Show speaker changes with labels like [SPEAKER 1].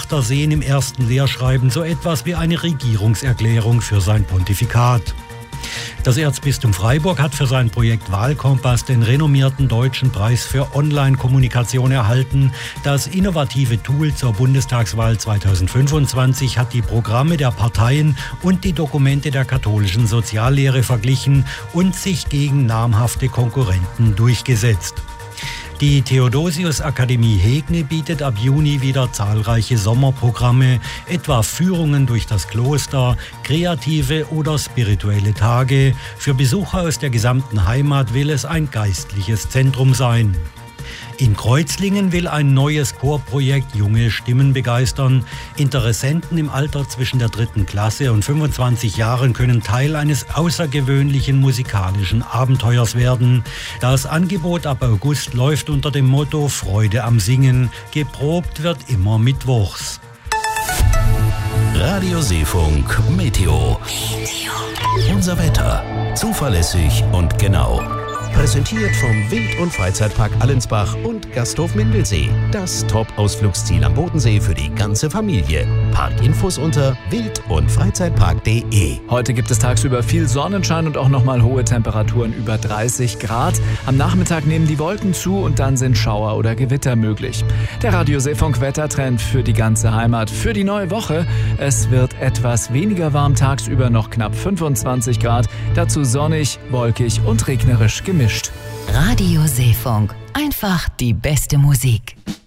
[SPEAKER 1] Achterseen im ersten Lehrschreiben so etwas wie eine Regierungserklärung für sein Pontifikat. Das Erzbistum Freiburg hat für sein Projekt Wahlkompass den renommierten Deutschen Preis für Online-Kommunikation erhalten. Das innovative Tool zur Bundestagswahl 2025 hat die Programme der Parteien und die Dokumente der katholischen Soziallehre verglichen und sich gegen namhafte Konkurrenten durchgesetzt. Die Theodosius-Akademie Hegne bietet ab Juni wieder zahlreiche Sommerprogramme, etwa Führungen durch das Kloster, kreative oder spirituelle Tage. Für Besucher aus der gesamten Heimat will es ein geistliches Zentrum sein. In Kreuzlingen will ein neues Chorprojekt junge Stimmen begeistern. Interessenten im Alter zwischen der 3. Klasse und 25 Jahren können Teil eines außergewöhnlichen musikalischen Abenteuers werden. Das Angebot ab August läuft unter dem Motto Freude am Singen. Geprobt wird immer mittwochs.
[SPEAKER 2] Radio Seefunk Meteo. Unser Wetter. Zuverlässig und genau. Präsentiert vom Wild- und Freizeitpark Allensbach und Gasthof Mindelsee. Das Top-Ausflugsziel am Bodensee für die ganze Familie. Parkinfos unter wild- und freizeitpark.de.
[SPEAKER 3] Heute gibt es tagsüber viel Sonnenschein und auch nochmal hohe Temperaturen über 30 Grad. Am Nachmittag nehmen die Wolken zu und dann sind Schauer oder Gewitter möglich. Der Radio Seefunk Wettertrend für die ganze Heimat für die neue Woche. Es wird etwas weniger warm, tagsüber noch knapp 25 Grad. Dazu sonnig, wolkig und regnerisch gemischt.
[SPEAKER 4] Radio Seefunk. Einfach die beste Musik.